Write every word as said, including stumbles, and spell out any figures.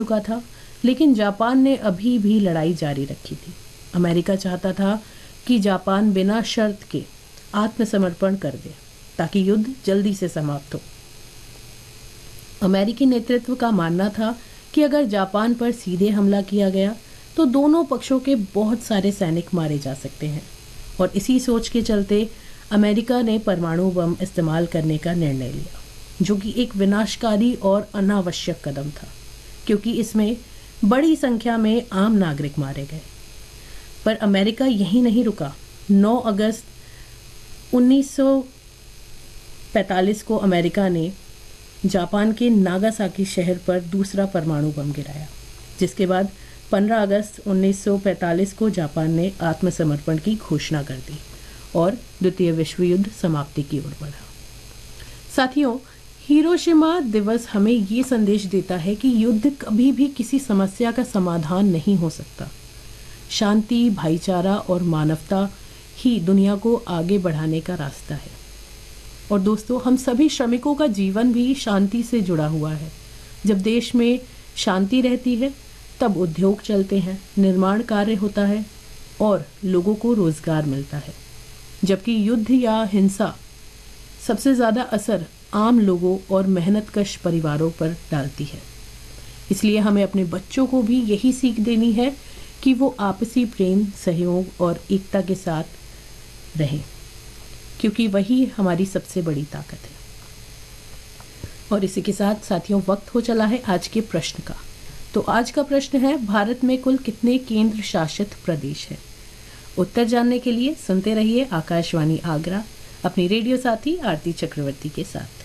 चुका था, लेकिन जापान ने अभी भी लड़ाई जारी रखी थी। अमेरिका चाहता था कि जापान बिना शर्त के आत्मसमर्पण कर दे ताकि युद्ध जल्दी से समाप्त हो। अमेरिकी नेतृत्व का मानना था कि अगर जापान पर सीधे हमला किया गया तो दोनों पक्षों के बहुत सारे सैनिक मारे जा सकते हैं, और इसी सोच के चलते अमेरिका ने परमाणु बम इस्तेमाल करने का निर्णय लिया, जो कि एक विनाशकारी और अनावश्यक कदम था, क्योंकि इसमें बड़ी संख्या में आम नागरिक मारे गए। पर अमेरिका यहीं नहीं रुका। नौ अगस्त उन्नीस सौ पैंतालीस को अमेरिका ने जापान के नागासाकी शहर पर दूसरा परमाणु बम गिराया, जिसके बाद पंद्रह अगस्त उन्नीस सौ पैंतालीस को जापान ने आत्मसमर्पण की घोषणा कर दी और द्वितीय विश्व युद्ध समाप्ति की ओर बढ़ा। साथियों, हिरोशिमा दिवस हमें ये संदेश देता है कि युद्ध कभी भी किसी समस्या का समाधान नहीं हो सकता। शांति, भाईचारा और मानवता ही दुनिया को आगे बढ़ाने का रास्ता है। और दोस्तों, हम सभी श्रमिकों का जीवन भी शांति से जुड़ा हुआ है। जब देश में शांति रहती है तब उद्योग चलते हैं, निर्माण कार्य होता है और लोगों को रोजगार मिलता है, जबकि युद्ध या हिंसा सबसे ज़्यादा असर आम लोगों और मेहनतकश परिवारों पर डालती है। इसलिए हमें अपने बच्चों को भी यही सीख देनी है कि वो आपसी प्रेम, सहयोग और एकता के साथ रहें, क्योंकि वही हमारी सबसे बड़ी ताकत है। और इसी के साथ साथियों, वक्त हो चला है आज के प्रश्न का। तो आज का प्रश्न है, भारत में कुल कितने केंद्र शासित प्रदेश हैं? उत्तर जानने के लिए सुनते रहिए आकाशवाणी आगरा अपनी रेडियो साथी आरती चक्रवर्ती के साथ।